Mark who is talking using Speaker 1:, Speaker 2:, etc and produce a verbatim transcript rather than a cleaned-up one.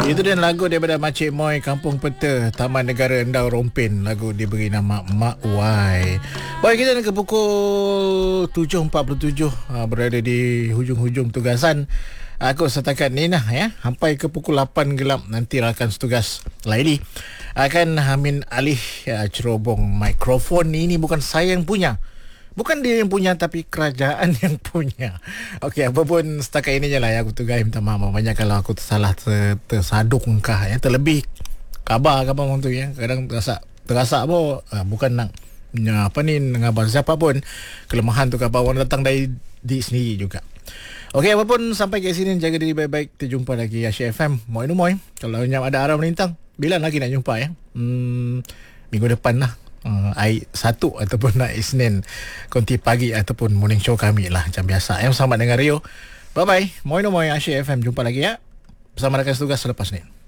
Speaker 1: Itu dia lagu daripada Makcik Moi, Kampung Peta, Taman Negara Endau Rompin. Lagu diberi nama Mak Wai. Baik, kita nak ke pukul tujuh empat puluh tujuh, berada di hujung-hujung tugasan. Aku setakat ni nah ya, sampai ke pukul lapan gelap nanti rakan setugas Laili akan amin alih ya, cerobong mikrofon. Ini bukan saya yang punya, bukan dia yang punya, tapi kerajaan yang punya. Okey, apa pun setakat ini je lah ya, aku tugas minta maaf banyak kalau aku tersalah, ter, tersadung kah ya, terlebih khabar ke apa orang tu ya. Kadang terasa terasa apa uh, bukan nak ya, apa ni ngabar siapa pun, kelemahan tu khabar orang datang dari di sendiri juga. Okey, apa pun sampai ke sini, jaga diri baik-baik. Kita jumpa lagi Asyik F M. Moi no moi. Kalau yang ada arah melintang, bila lagi nak jumpa ya? Hmm, minggu depan lah. Uh, hari Sabtu ataupun hari Isnin, konti pagi ataupun morning show kami lah macam biasa. Yang sama dengan Rio. Bye bye. Moi no moi, Asyik F M. Jumpa lagi ya bersama rakan setugas selepas ni.